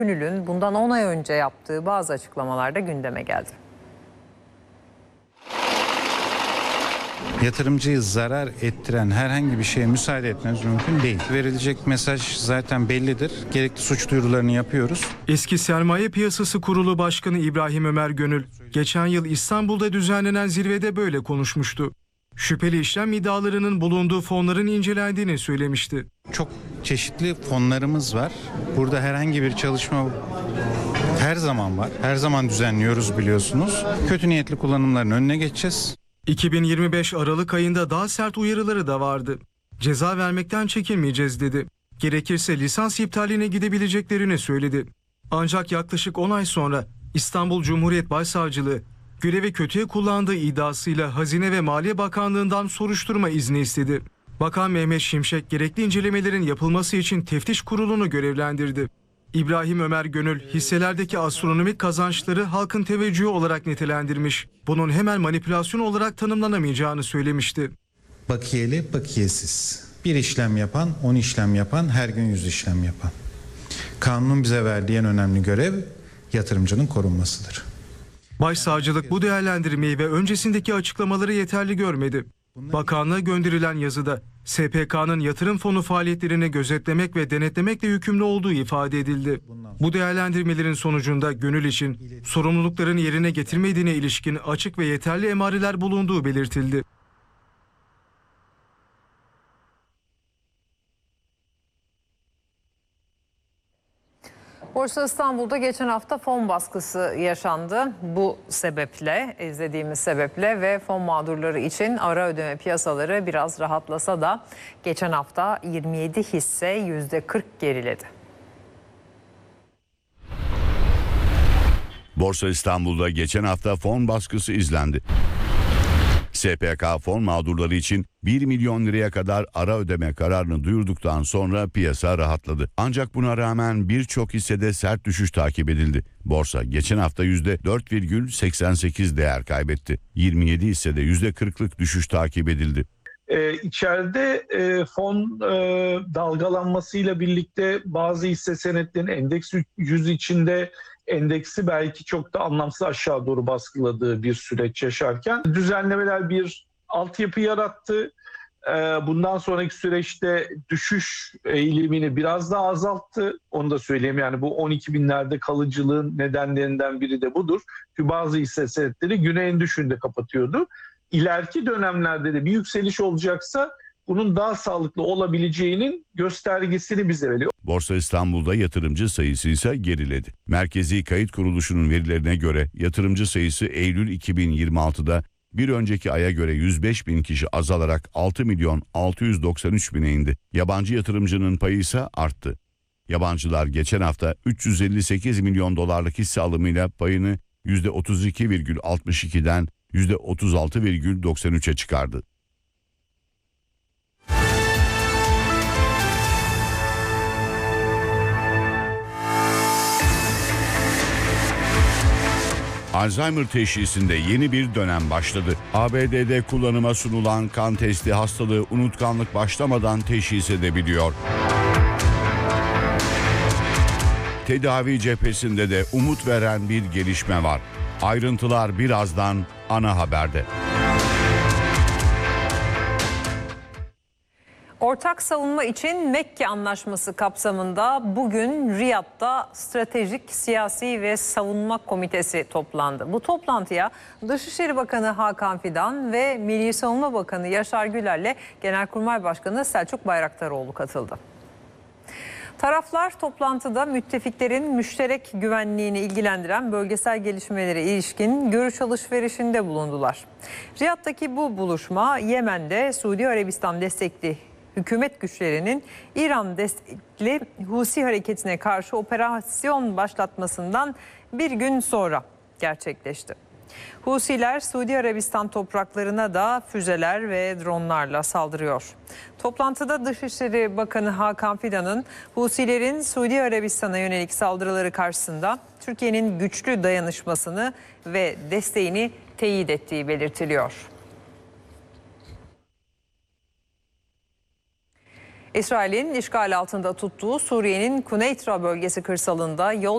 Gönül'ün bundan 10 ay önce yaptığı bazı açıklamalarda gündeme geldi. Yatırımcıyı zarar ettiren herhangi bir şeye müsaade etmemiz mümkün değil. Verilecek mesaj zaten bellidir. Gerekli suç duyurularını yapıyoruz. Eski Sermaye Piyasası Kurulu Başkanı İbrahim Ömer Gönül, geçen yıl İstanbul'da düzenlenen zirvede böyle konuşmuştu. Şüpheli işlem iddialarının bulunduğu fonların incelendiğini söylemişti. Çok çeşitli fonlarımız var. Burada herhangi bir çalışma her zaman var. Her zaman düzenliyoruz biliyorsunuz. Kötü niyetli kullanımların önüne geçeceğiz. 2025 Aralık ayında daha sert uyarıları da vardı. Ceza vermekten çekinmeyeceğiz dedi. Gerekirse lisans iptaline gidebileceklerini söyledi. Ancak yaklaşık 10 ay sonra İstanbul Cumhuriyet Başsavcılığı görevi kötüye kullandığı iddiasıyla Hazine ve Maliye Bakanlığı'ndan soruşturma izni istedi. Bakan Mehmet Şimşek gerekli incelemelerin yapılması için teftiş kurulunu görevlendirdi. İbrahim Ömer Gönül hisselerdeki astronomik kazançları halkın teveccühü olarak nitelendirmiş. Bunun hemen manipülasyon olarak tanımlanamayacağını söylemişti. Bakiyeli, bakiyesiz. Bir işlem yapan, 10 işlem yapan, her gün 100 işlem yapan. Kanunun bize verdiği en önemli görev yatırımcının korunmasıdır. Başsavcılık bu değerlendirmeyi ve öncesindeki açıklamaları yeterli görmedi. Bakanlığa gönderilen yazıda SPK'nın yatırım fonu faaliyetlerini gözetlemek ve denetlemekle yükümlü olduğu ifade edildi. Bu değerlendirmelerin sonucunda Gönül için sorumluluklarını yerine getirmediğine ilişkin açık ve yeterli emareler bulunduğu belirtildi. Borsa İstanbul'da geçen hafta fon baskısı yaşandı. Bu sebeple, izlediğimiz sebeple ve fon mağdurları için ara ödeme piyasaları biraz rahatlasa da geçen hafta 27 hisse %40 geriledi. Borsa İstanbul'da geçen hafta fon baskısı izlendi. SPK fon mağdurları için 1 milyon liraya kadar ara ödeme kararını duyurduktan sonra piyasa rahatladı. Ancak buna rağmen birçok hissede sert düşüş takip edildi. Borsa geçen hafta %4,88 değer kaybetti. 27 hissede %40'lık düşüş takip edildi. İçeride fon dalgalanmasıyla birlikte bazı hisse senetlerinin endeks 100 içinde endeksi belki çok da anlamsız aşağı doğru baskıladığı bir süreç yaşarken düzenlemeler bir altyapı yarattı. Bundan sonraki süreçte düşüş eğilimini biraz daha azalttı. Onu da söyleyeyim, yani bu 12 binlerde kalıcılığın nedenlerinden biri de budur. Çünkü bazı hisse senetleri güne en düşüğünde kapatıyordu. İleriki dönemlerde de bir yükseliş olacaksa bunun daha sağlıklı olabileceğinin göstergesini bize veriyor. Borsa İstanbul'da yatırımcı sayısı ise geriledi. Merkezi Kayıt Kuruluşu'nun verilerine göre yatırımcı sayısı Eylül 2026'da bir önceki aya göre 105 bin kişi azalarak 6 milyon 693 bine indi. Yabancı yatırımcının payı ise arttı. Yabancılar geçen hafta 358 milyon dolarlık hisse alımıyla payını %32,62'den %36,93'e çıkardı. Alzheimer teşhisinde yeni bir dönem başladı. ABD'de kullanıma sunulan kan testi hastalığı unutkanlık başlamadan teşhis edebiliyor. Tedavi cephesinde de umut veren bir gelişme var. Ayrıntılar birazdan ana haberde. Ortak savunma için Mekke Anlaşması kapsamında bugün Riyad'da Stratejik Siyasi ve Savunma Komitesi toplandı. Bu toplantıya Dışişleri Bakanı Hakan Fidan ve Milli Savunma Bakanı Yaşar Güler'le Genelkurmay Başkanı Selçuk Bayraktaroğlu katıldı. Taraflar toplantıda müttefiklerin müşterek güvenliğini ilgilendiren bölgesel gelişmelere ilişkin görüş alışverişinde bulundular. Riyad'daki bu buluşma Yemen'de Suudi Arabistan destekli hükümet güçlerinin İran destekli Husi hareketine karşı operasyon başlatmasından bir gün sonra gerçekleşti. Husiler Suudi Arabistan topraklarına da füzeler ve dronlarla saldırıyor. Toplantıda Dışişleri Bakanı Hakan Fidan'ın Husilerin Suudi Arabistan'a yönelik saldırıları karşısında Türkiye'nin güçlü dayanışmasını ve desteğini teyit ettiği belirtiliyor. İsrail'in işgal altında tuttuğu Suriye'nin Kuneytra bölgesi kırsalında yol